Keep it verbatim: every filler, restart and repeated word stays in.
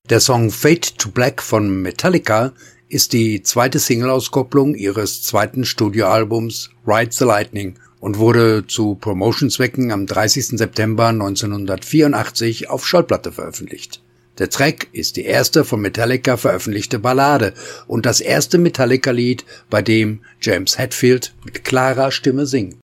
Der Song Fade to Black von Metallica ist die zweite Singleauskopplung ihres zweiten Studioalbums Ride the Lightning und wurde zu Promotionzwecken am dreißigsten September neunzehnhundertvierundachtzig auf Schallplatte veröffentlicht. Der Track ist die erste von Metallica veröffentlichte Ballade und das erste Metallica-Lied, bei dem James Hetfield mit klarer Stimme singt.